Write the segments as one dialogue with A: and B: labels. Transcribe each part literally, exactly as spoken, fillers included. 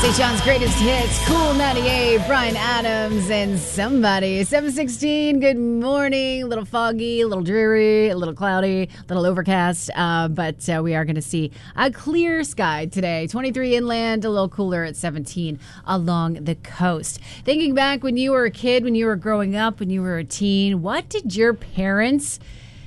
A: Saint John's greatest hits, Cool ninety-eight, Bryan Adams and Somebody. seven sixteen, good morning. A little foggy, a little dreary, a little cloudy, a little overcast, uh, but uh, we are going to see a clear sky today. twenty-three inland, a little cooler at seventeen along the coast. Thinking back when you were a kid, when you were growing up, when you were a teen, what did your parents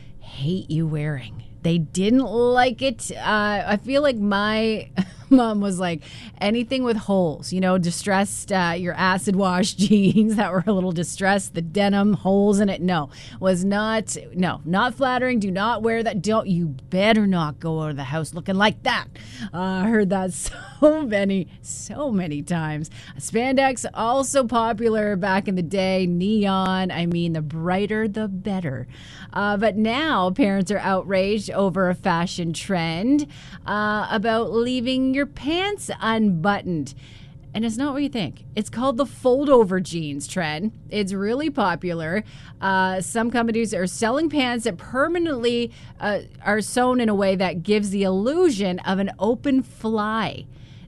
A: hate you wearing? They didn't like it. Uh, I feel like my mom was like, anything with holes, you know, distressed, uh, your acid wash jeans that were a little distressed, the denim, holes in it. No, was not, no, not flattering. Do not wear that. Don't, you better not go out of the house looking like that. Uh, I heard that so many, so many times. Spandex, also popular back in the day. Neon, I mean, the brighter, the better. Uh, but now parents are outraged over a fashion trend uh, about leaving your pants unbuttoned. And it's not what you think. It's called the fold-over jeans trend. It's really popular. Uh, some companies are selling pants that permanently uh, are sewn in a way that gives the illusion of an open fly.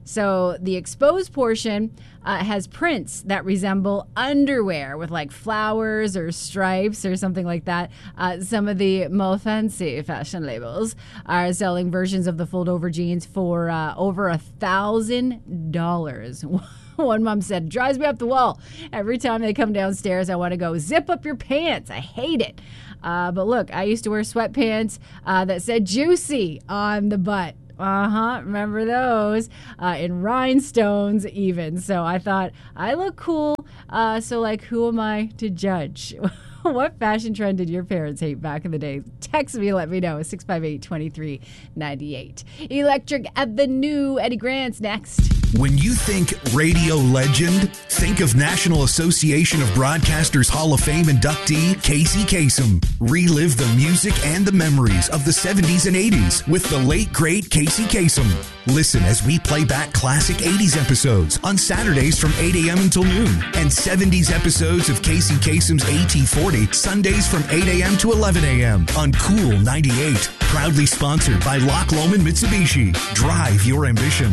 A: So the exposed portion uh, has prints that resemble underwear with like flowers or stripes or something like that. Uh, some of the more fancy fashion labels are selling versions of the fold-over jeans for uh, over a thousand dollars. One mom said, drives me up the wall. Every time they come downstairs, I want to go, zip up your pants. I hate it. Uh, but look, I used to wear sweatpants uh, that said juicy on the butt. Uh-huh, remember those, uh, in rhinestones even. So I thought, I look cool, uh, so like, who am I to judge? What fashion trend did your parents hate back in the day? Text me, let me know, six five eight, two three nine eight. Electric Avenue, Eddie Grant's next.
B: When you think radio legend, think of National Association of Broadcasters Hall of Fame inductee Casey Kasem. Relive the music and the memories of the seventies and eighties with the late, great Casey Kasem. Listen as we play back classic eighties episodes on Saturdays from eight a.m. until noon and seventies episodes of Casey Kasem's A T forty Sundays from eight a.m. to eleven a.m. on Cool ninety-eight. Proudly sponsored by Loch Lomond Mitsubishi. Drive your ambition.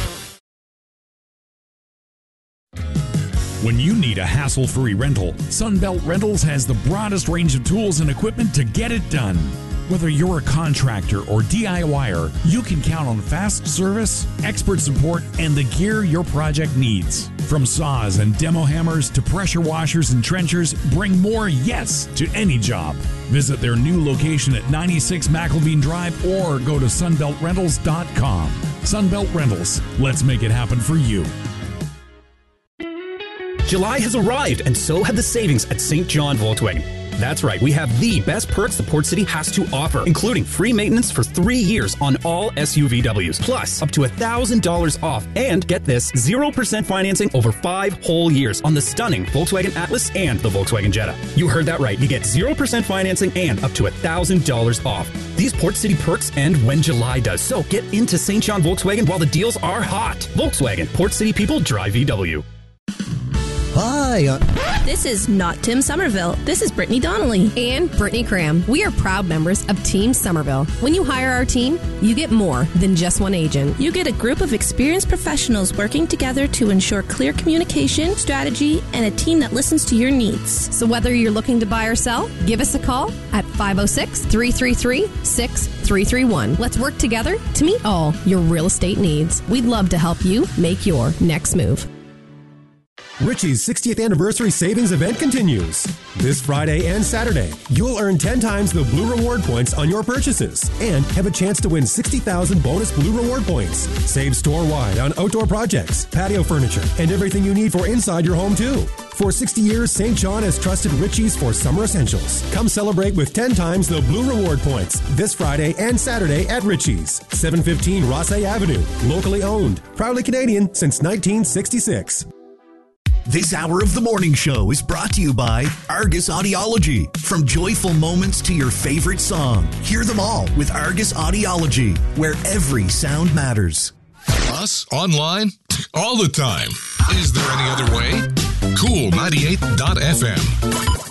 C: When you need a hassle-free rental, Sunbelt Rentals has the broadest range of tools and equipment to get it done. Whether you're a contractor or DIYer, you can count on fast service, expert support, and the gear your project needs. From saws and demo hammers to pressure washers and trenchers, bring more yes to any job. Visit their new location at ninety-six McElveen Drive or go to sunbelt rentals dot com. Sunbelt Rentals, let's make it happen for you.
D: July has arrived, and so have the savings at Saint John Volkswagen. That's right, we have the best perks the Port City has to offer, including free maintenance for three years on all S U V Ws, plus up to one thousand dollars off, and get this, zero percent financing over five whole years on the stunning Volkswagen Atlas and the Volkswagen Jetta. You heard that right, you get zero percent financing and up to one thousand dollars off. These Port City perks end when July does, so get into Saint John Volkswagen while the deals are hot. Volkswagen, Port City people drive V W.
E: Hi. Uh-
F: this is not Tim Somerville. This is Brittany Donnelly.
G: And Brittany Cram. We are proud members of Team Somerville. When you hire our team, you get more than just one agent.
F: You get a group of experienced professionals working together to ensure clear communication, strategy, and a team that listens to your needs.
G: So whether you're looking to buy or sell, give us a call at five oh six, three three three, six three three one. Let's work together to meet all your real estate needs. We'd love to help you make your next move.
H: Richie's sixtieth anniversary savings event continues. This Friday and Saturday, you'll earn ten times the Blue Reward points on your purchases and have a chance to win sixty thousand bonus Blue Reward points. Save store-wide on outdoor projects, patio furniture, and everything you need for inside your home, too. For sixty years, Saint John has trusted Richie's for summer essentials. Come celebrate with ten times the Blue Reward points this Friday and Saturday at Richie's, seven fifteen Rossay Avenue. Locally owned, proudly Canadian since nineteen sixty-six.
B: This hour of the morning show is brought to you by Argus Audiology. From joyful moments to your favorite song, hear them all with Argus Audiology, where every sound matters.
I: Us, online, all the time. Is there any other way? Cool ninety-eight dot f m.